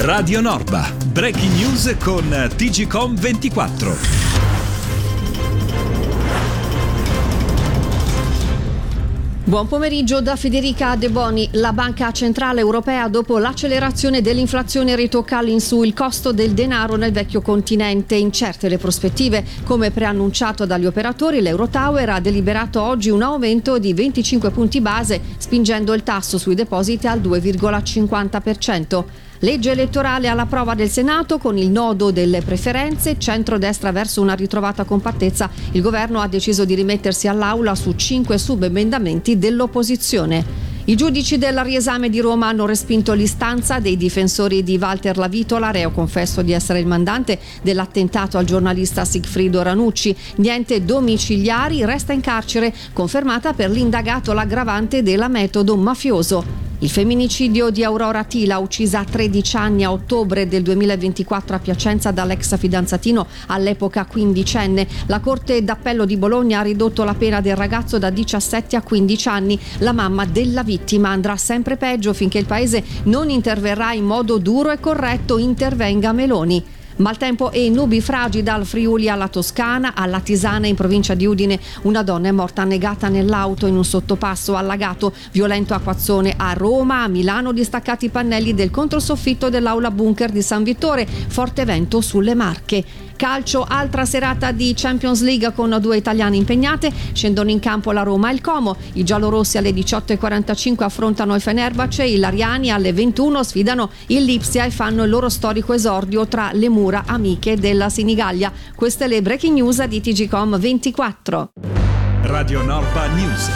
Radio Norba, breaking news con TGcom 24. Buon pomeriggio da Federica De Boni. La Banca Centrale Europea, dopo l'accelerazione dell'inflazione, ritocca all'insù il costo del denaro nel vecchio continente. Incerte le prospettive, come preannunciato dagli operatori, l'Eurotower ha deliberato oggi un aumento di 25 punti base, spingendo il tasso sui depositi al 2,50%. Legge elettorale alla prova del Senato con il nodo delle preferenze, centrodestra verso una ritrovata compattezza. Il governo ha deciso di rimettersi all'aula su 5 subemendamenti dell'opposizione. I giudici del riesame di Roma hanno respinto l'istanza dei difensori di Walter Lavitola, reo confesso di essere il mandante dell'attentato al giornalista Sigfrido Ranucci. Niente domiciliari, resta in carcere, confermata per l'indagato l'aggravante della metodo mafioso. Il femminicidio di Aurora Tila, uccisa a 13 anni a ottobre del 2024 a Piacenza dall'ex fidanzatino, all'epoca quindicenne. La Corte d'Appello di Bologna ha ridotto la pena del ragazzo da 17 a 15 anni. La mamma della vittima andrà sempre peggio finché il paese non interverrà in modo duro e corretto. Intervenga Meloni. Maltempo e nubifragi dal Friuli alla Toscana, alla Tisana in provincia di Udine. Una donna è morta annegata nell'auto in un sottopasso allagato. Violento acquazzone a Roma, a Milano distaccati i pannelli del controsoffitto dell'aula bunker di San Vittore. Forte vento sulle Marche. Calcio, altra serata di Champions League con 2 italiane impegnate. Scendono in campo la Roma e il Como. I giallorossi alle 18:45 affrontano il Fenerbahce. I Lariani alle 21 sfidano il Lipsia e fanno il loro storico esordio tra le mura amiche della Senigallia. Queste le breaking news di TGcom 24. Radio Norba News.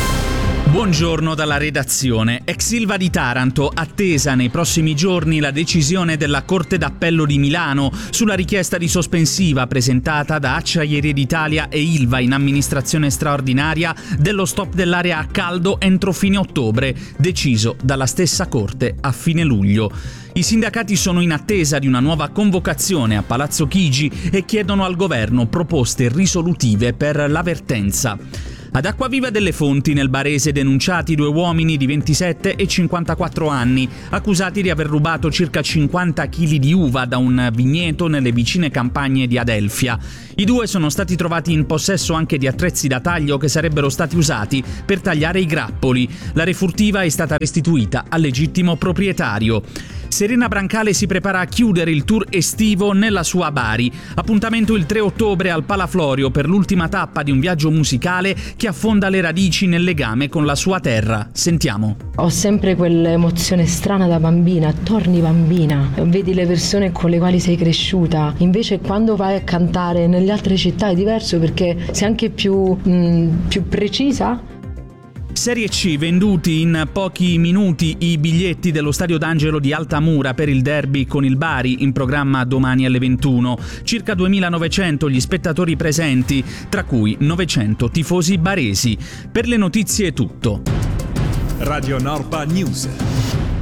Buongiorno dalla redazione. Ex Ilva di Taranto, attesa nei prossimi giorni la decisione della Corte d'Appello di Milano sulla richiesta di sospensiva presentata da Acciaierie d'Italia e Ilva in amministrazione straordinaria dello stop dell'area a caldo entro fine ottobre, deciso dalla stessa Corte a fine luglio. I sindacati sono in attesa di una nuova convocazione a Palazzo Chigi e chiedono al governo proposte risolutive per la vertenza. Ad Acquaviva delle Fonti, nel Barese, denunciati 2 uomini di 27 e 54 anni, accusati di aver rubato circa 50 kg di uva da un vigneto nelle vicine campagne di Adelfia. I 2 sono stati trovati in possesso anche di attrezzi da taglio che sarebbero stati usati per tagliare i grappoli. La refurtiva è stata restituita al legittimo proprietario. Serena Brancale si prepara a chiudere il tour estivo nella sua Bari. Appuntamento il 3 ottobre al Palaflorio per l'ultima tappa di un viaggio musicale che affonda le radici nel legame con la sua terra. Sentiamo. Ho sempre quell'emozione strana da bambina, torni bambina, vedi le persone con le quali sei cresciuta. Invece quando vai a cantare nelle altre città è diverso perché sei anche più precisa. Serie C, venduti in pochi minuti i biglietti dello Stadio d'Angelo di Altamura per il derby con il Bari, in programma domani alle 21. Circa 2.900 gli spettatori presenti, tra cui 900 tifosi baresi. Per le notizie è tutto. Radio Norba News.